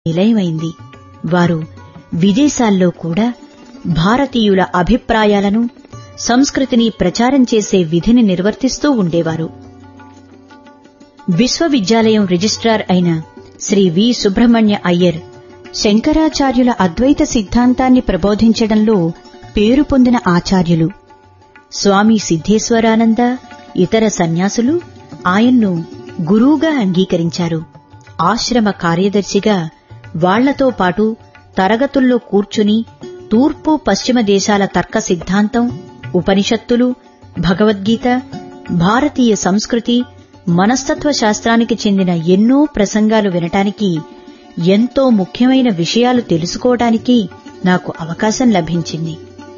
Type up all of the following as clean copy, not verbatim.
నిలయమైంది. వారు విదేశాల్లో కూడా భారతీయుల అభిప్రాయాలను, సంస్కృతిని ప్రచారం చేసే విధిని నిర్వర్తిస్తూ ఉండేవారు. విశ్వవిద్యాలయం రిజిస్ట్రార్ అయిన శ్రీ వి. సుబ్రహ్మణ్య అయ్యర్ శంకరాచార్యుల అద్వైత సిద్ధాంతాన్ని ప్రబోధించడంలో పేరు పొందిన ఆచార్యులు. స్వామి సిద్ధేశ్వరానంద, ఇతర సన్యాసులు ఆయన్ను గురువుగా అంగీకరించారు. ఆశ్రమ కార్యదర్శిగా వాళ్లతో పాటు తరగతుల్లో కూర్చుని తూర్పు పశ్చిమ దేశాల తర్క సిద్ధాంతం, ఉపనిషత్తులు, భగవద్గీత, భారతీయ సంస్కృతి, మనస్తత్వ శాస్త్రానికి చెందిన ఎన్నో ప్రసంగాలు వినటానికి, ఎంతో ముఖ్యమైన విషయాలు తెలుసుకోవడానికి నాకు అవకాశం లభించింది.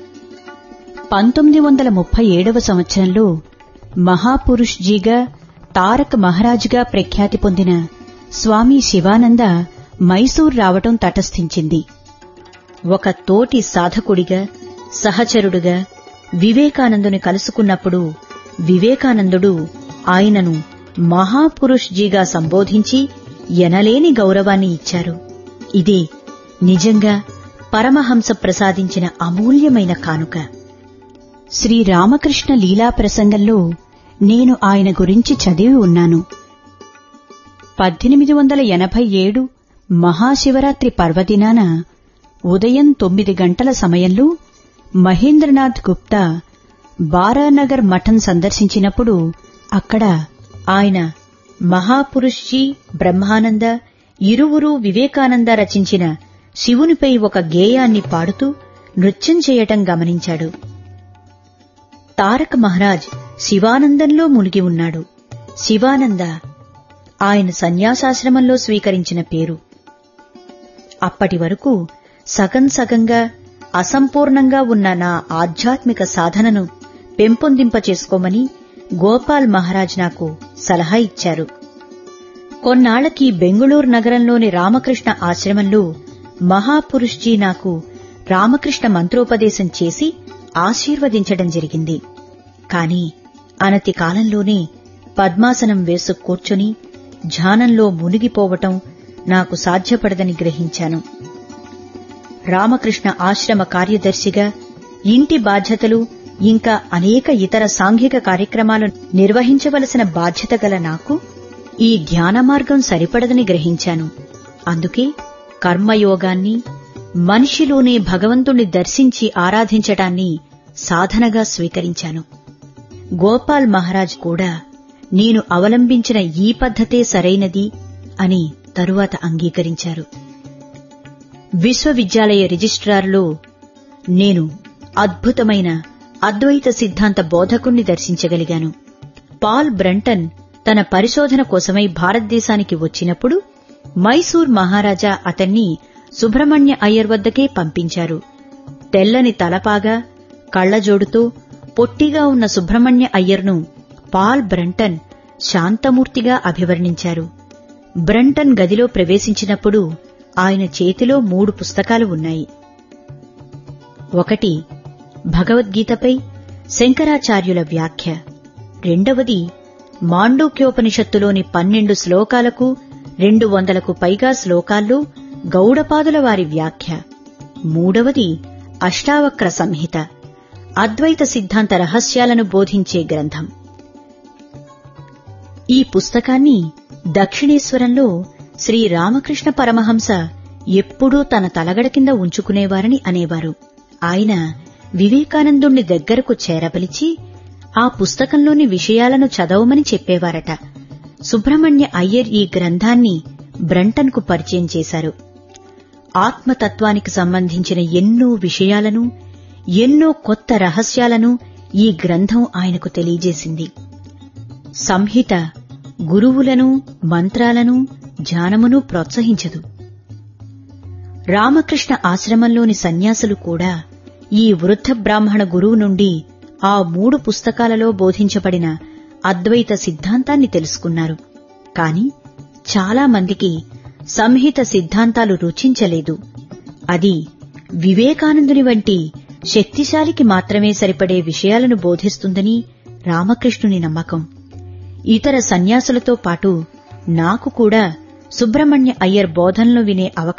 1937 సంవత్సరంలో మహాపురుష్ జీగా, తారక్ మహారాజ్గా ప్రఖ్యాతి పొందిన స్వామి శివానంద మైసూర్ రావటం తటస్థించింది. ఒక తోటి సాధకుడిగా, సహచరుడుగా వివేకానందుని కలుసుకున్నప్పుడు వివేకానందుడు ఆయనను మహాపురుష్ జీగా సంబోధించి ఎనలేని గౌరవాన్ని ఇచ్చారు. ఇదే నిజంగా పరమహంస ప్రసాదించిన అమూల్యమైన కానుక. శ్రీరామకృష్ణ లీలా ప్రసంగంలో నేను ఆయన గురించి చదివి ఉన్నాను. 1887 మహాశివరాత్రి పర్వదినాన ఉదయం 9 గంటల సమయంలో మహేంద్రనాథ్ గుప్తా బారానగర్ మఠం సందర్శించినప్పుడు అక్కడ ఆయన మహాపురుష్ జీ, బ్రహ్మానంద ఇరువురు వివేకానంద రచించిన శివునిపై ఒక గేయాన్ని పాడుతూ నృత్యం చేయటం గమనించాడు. తారక్ మహారాజ్ శివానందంలో మునిగి ఉన్నాడు. శివానంద ఆయన సన్యాసాశ్రమంలో స్వీకరించిన పేరు. అప్పటి వరకు సగం సగంగా అసంపూర్ణంగా ఉన్న నా ఆధ్యాత్మిక సాధనను పెంపొందింపచేసుకోమని గోపాల్ మహారాజ్ నాకు సలహా ఇచ్చారు. కొన్నాళ్లకి బెంగుళూరు నగరంలోని రామకృష్ణ ఆశ్రమంలో మహాపురుష్ జీ నాకు రామకృష్ణ మంత్రోపదేశం చేసి ఆశీర్వదించడం జరిగింది. కాని అనతి కాలంలోనే పద్మాసనం వేసు కూర్చుని ధ్యానంలో మునిగిపోవటం నాకు సాధ్యపడదని గ్రహించాను. రామకృష్ణ ఆశ్రమ కార్యదర్శిగా ఇంటి బాధ్యతలు ఇంకా అనేక ఇతర సాంఘిక కార్యక్రమాలు నిర్వహించవలసిన బాధ్యత గల నాకు ఈ ధ్యాన మార్గం సరిపడదని గ్రహించాను. అందుకే కర్మయోగాన్ని, మనిషిలోనే భగవంతుణ్ణి దర్శించి ఆరాధించటాన్ని సాధనగా స్వీకరించాను. గోపాల్ మహారాజ్ కూడా నేను అవలంబించిన ఈ పద్ధతే సరైనది అని తరువాత అంగీకరించారు. విశ్వవిద్యాలయ రిజిస్ట్రార్లో నేను అద్భుతమైన అద్వైత సిద్ధాంత బోధకుణ్ణి దర్శించగలిగాను. పాల్ బ్రంటన్ తన పరిశోధన కోసమై భారతదేశానికి వచ్చినప్పుడు మైసూర్ మహారాజా అతన్ని సుబ్రహ్మణ్య అయ్యర్ వద్దకే పంపించారు. తెల్లని తలపాగా, కళ్లజోడుతో పొట్టిగా ఉన్న సుబ్రహ్మణ్య అయ్యర్ను పాల్ బ్రంటన్ శాంతమూర్తిగా అభివర్ణించారు. బ్రంటన్ గదిలో ప్రవేశించినప్పుడు ఆయన చేతిలో 3 పుస్తకాలు ఉన్నాయి. ఒకటి భగవద్గీతపై శంకరాచార్యుల వ్యాఖ్య, రెండవది మాండూక్యోపనిషత్తులోని 12 శ్లోకాలకు 200కు పైగా శ్లోకాల్లో గౌడపాదుల వారి వ్యాఖ్య, మూడవది అష్టావక్ర సంహిత, అద్వైత సిద్ధాంత రహస్యాలను బోధించే గ్రంథం. ఈ పుస్తకాన్ని దక్షిణేశ్వరంలో శ్రీరామకృష్ణ పరమహంస ఎప్పుడూ తన తలగడ కింద ఉంచుకునేవారని అనేవారు. ఆయన వివేకానందుణ్ణి దగ్గరకు చేరబలిచి ఆ పుస్తకంలోని విషయాలను చదవమని చెప్పేవారట. సుబ్రహ్మణ్య అయ్యర్ ఈ గ్రంథాన్ని బ్రంటన్కు పరిచయం చేశారు. ఆత్మతత్వానికి సంబంధించిన ఎన్నో విషయాలను, ఎన్నో కొత్త రహస్యాలను ఈ గ్రంథం ఆయనకు తెలియజేసింది. సంహిత గురువులను, మంత్రాలను, ధ్యానమును ప్రోత్సహించదు. రామకృష్ణ ఆశ్రమంలోని సన్యాసులు కూడా ఈ వృద్ధ బ్రాహ్మణ గురువు నుండి ఆ 3 పుస్తకాలలో బోధించబడిన అద్వైత సిద్ధాంతాన్ని తెలుసుకున్నారు. కాని చాలా మందికి సంహిత సిద్ధాంతాలు రుచించలేదు. అది వివేకానందుని వంటి శక్తిశాలికి మాత్రమే సరిపడే విషయాలను బోధిస్తుందని రామకృష్ణుని నమ్మకం. ఇతర సన్యాసులతో పాటు నాకు కూడా సుబ్రహ్మణ్య అయ్యర్ బోధనలు వినే అవకాశం